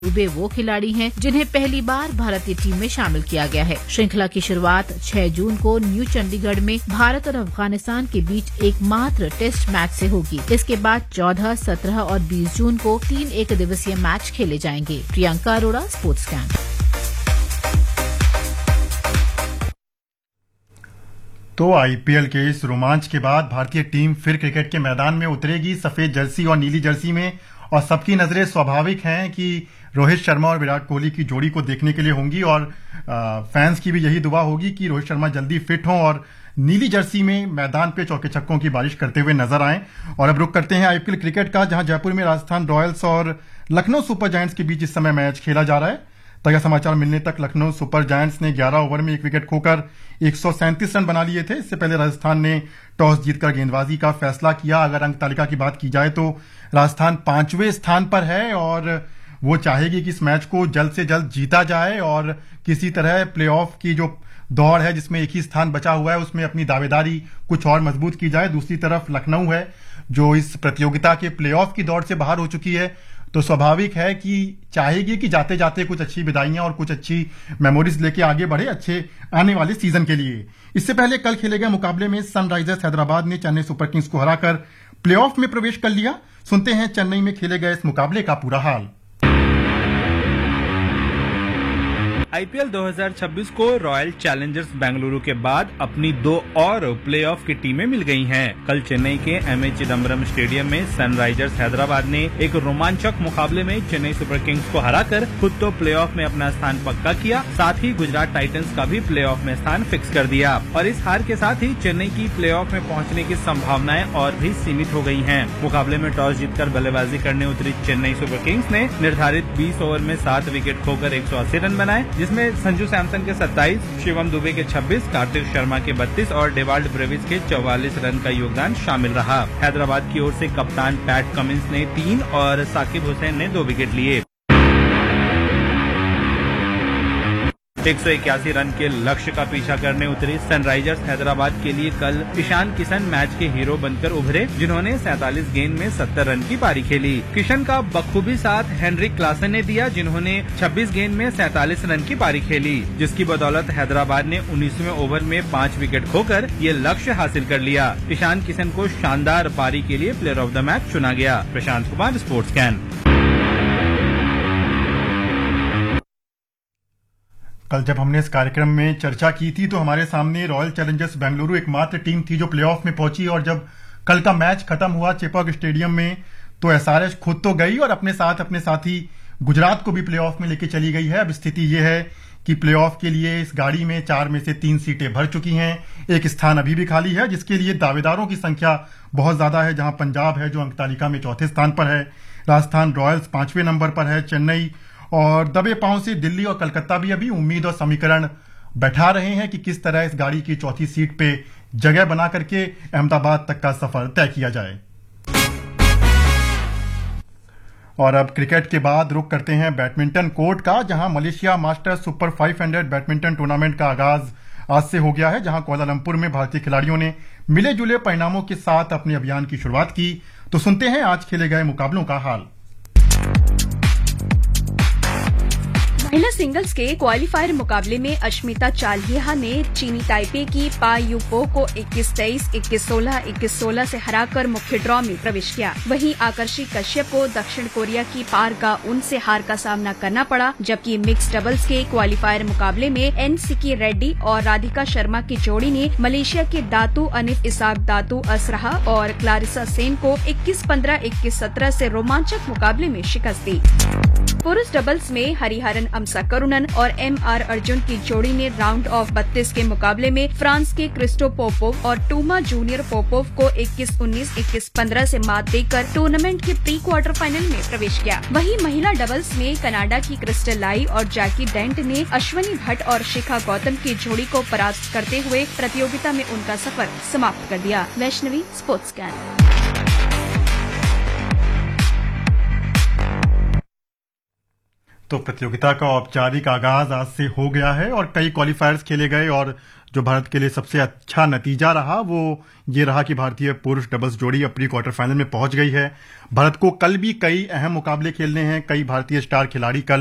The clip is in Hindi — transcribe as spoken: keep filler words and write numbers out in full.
वे वो खिलाड़ी हैं जिन्हें पहली बार भारतीय टीम में शामिल किया गया है। श्रृंखला की शुरुआत छह जून को न्यू चंडीगढ़ में भारत और अफगानिस्तान के बीच एकमात्र टेस्ट मैच से होगी। इसके बाद चौदह, सत्रह और बीस जून को तीन एक दिवसीय मैच खेले जाएंगे। Priyanka Arora, sports can. तो आईपीएल के इस रोमांच के बाद भारतीय टीम फिर क्रिकेट के मैदान में उतरेगी सफेद जर्सी और नीली जर्सी में, और सबकी नजरें स्वाभाविक हैं कि रोहित शर्मा और विराट कोहली की जोड़ी को देखने के लिए होंगी, और आ, फैंस की भी यही दुआ होगी कि रोहित शर्मा जल्दी फिट हों और नीली जर्सी में मैदान पे चौके छक्कों की बारिश करते हुए नजर आएं। और अब रुक करते हैं आईपीएल क्रिकेट का, जहां जयपुर में राजस्थान रॉयल्स और लखनऊ सुपर जायंट्स के बीच इस समय मैच खेला जा रहा है। ताजा समाचार मिलने तक लखनऊ सुपर जायंट्स ने ग्यारह ओवर में एक विकेट खोकर एक सौ सैंतीस रन बना लिए थे। इससे पहले राजस्थान ने टॉस जीतकर गेंदबाजी का फैसला किया। अगर अंक तालिका की बात की जाए तो राजस्थान पांचवें स्थान पर है और वो चाहेगी कि इस मैच को जल्द से जल्द जीता जाए और किसी तरह प्लेऑफ की जो दौड़ है जिसमें एक ही स्थान बचा हुआ है उसमें अपनी दावेदारी कुछ और मजबूत की जाए। दूसरी तरफ लखनऊ है जो इस प्रतियोगिता के प्लेऑफ की दौड़ से बाहर हो चुकी है, तो स्वाभाविक है कि चाहेगी कि जाते जाते कुछ अच्छी विदाइयां और कुछ अच्छी मेमोरीज लेके आगे बढ़े अच्छे आने वाले सीजन के लिए। इससे पहले कल खेले गए मुकाबले में सनराइजर्स हैदराबाद ने चेन्नई सुपर किंग्स को हराकर प्लेऑफ में प्रवेश कर लिया। सुनते हैं चेन्नई में खेले गए इस मुकाबले का पूरा हाल। आईपीएल दो हज़ार छब्बीस को रॉयल चैलेंजर्स बेंगलुरु के बाद अपनी दो और प्लेऑफ की टीमें मिल गई हैं। कल चेन्नई के एम ए चिदम्बरम स्टेडियम में सनराइजर्स हैदराबाद ने एक रोमांचक मुकाबले में चेन्नई सुपर किंग्स को हराकर खुद तो प्लेऑफ में अपना स्थान पक्का किया, साथ ही गुजरात टाइटंस का भी प्लेऑफ में स्थान फिक्स कर दिया। और इस हार के साथ ही चेन्नई की प्लेऑफ में पहुंचने की संभावनाएं और भी सीमित हो गई हैं। मुकाबले में टॉस जीतकर बल्लेबाजी करने उतरी चेन्नई सुपर किंग्स ने निर्धारित बीस ओवर में सात विकेट खोकर एक सौ अस्सी रन बनाए, जिसमें संजू सैमसन के सत्ताईस, शिवम दुबे के छब्बीस, कार्तिक शर्मा के बत्तीस और डेवाल्ड ब्रेविस के चौवालीस रन का योगदान शामिल रहा। हैदराबाद की ओर से कप्तान पैट कमिंस ने तीन और साकिब हुसैन ने दो विकेट लिए। एक सौ इक्यासी रन के लक्ष्य का पीछा करने उतरी सनराइजर्स हैदराबाद के लिए कल ईशान किशन मैच के हीरो बनकर उभरे, जिन्होंने सैंतालीस गेंद में सत्तर रन की पारी खेली। किशन का बखूबी साथ हेनरिक क्लासन ने दिया, जिन्होंने छब्बीस गेंद में सैंतालीस रन की पारी खेली, जिसकी बदौलत हैदराबाद ने उन्नीसवें ओवर में पांच विकेट खोकर ये लक्ष्य हासिल कर लिया। ईशान किशन को शानदार पारी के लिए प्लेयर ऑफ द मैच चुना गया। Prashant Kumar, sports can. कल जब हमने इस कार्यक्रम में चर्चा की थी तो हमारे सामने रॉयल चैलेंजर्स बेंगलुरु एकमात्र टीम थी जो प्लेऑफ में पहुंची, और जब कल का मैच खत्म हुआ चेपॉक स्टेडियम में तो एसआरएच खुद तो गई और अपने साथ अपने साथी गुजरात को भी प्लेऑफ में लेके चली गई है। अब स्थिति ये है कि प्लेऑफ के लिए इस गाड़ी में चार में से तीन सीटें भर चुकी हैं, एक स्थान अभी भी खाली है जिसके लिए दावेदारों की संख्या बहुत ज्यादा है, जहां पंजाब है जो अंक तालिका में चौथे स्थान पर है, राजस्थान रॉयल्स पांचवें नंबर पर है, चेन्नई और दबे पांव से दिल्ली और कलकत्ता भी अभी उम्मीद और समीकरण बैठा रहे हैं कि किस तरह इस गाड़ी की चौथी सीट पे जगह बना करके अहमदाबाद तक का सफर तय किया जाए। और अब क्रिकेट के बाद रुख करते हैं बैडमिंटन कोर्ट का, जहां मलेशिया मास्टर्स सुपर पाँच सौ बैडमिंटन टूर्नामेंट का आगाज आज से हो गया है, जहां कुआलालंपुर में भारतीय खिलाड़ियों ने मिले जुले परिणामों के साथ अपने अभियान की शुरुआत की। तो सुनते हैं आज खेले गए मुकाबलों का हाल। महिला सिंगल्स के क्वालिफायर मुकाबले में अश्मिता चालिहा ने चीनी ताइपे की पा यूपो को इक्कीस तेईस, इक्कीस सोलह, इक्कीस सोलह से हराकर मुख्य ड्रॉ में प्रवेश किया। वहीं आकर्षी कश्यप को दक्षिण कोरिया की पार का उनसे हार का सामना करना पड़ा, जबकि मिक्स डबल्स के क्वालिफायर मुकाबले में एन सिकी रेड्डी और राधिका शर्मा की जोड़ी ने मलेशिया के दातू अनिफ इसाक दातू असरहा और क्लारिसा सेन को इक्कीस पंद्रह, इक्कीस सत्रह से रोमांचक मुकाबले में शिकस्त दी। पुरुष डबल्स में हरिहरन अमसा करुणन और एम आर अर्जुन की जोड़ी ने राउंड ऑफ बत्तीस के मुकाबले में फ्रांस के क्रिस्टो पोपोव और टूमा जूनियर पोपोव को इक्कीस उन्नीस, इक्कीस पंद्रह से मात देकर टूर्नामेंट के प्री क्वार्टर फाइनल में प्रवेश किया। वहीं महिला डबल्स में कनाडा की क्रिस्टल लाई और जैकी डेंट ने अश्वनी भट्ट और शिखा गौतम की जोड़ी को परास्त करते हुए प्रतियोगिता में उनका सफर समाप्त कर दिया। Vaishnavi, sports can. तो प्रतियोगिता का औपचारिक आगाज आज से हो गया है और कई क्वालिफायर्स खेले गए और जो भारत के लिए सबसे अच्छा नतीजा रहा वो ये रहा कि भारतीय पुरुष डबल्स जोड़ी अब प्री क्वार्टर फाइनल में पहुंच गई है। भारत को कल भी कई अहम मुकाबले खेलने हैं। कई भारतीय स्टार खिलाड़ी कल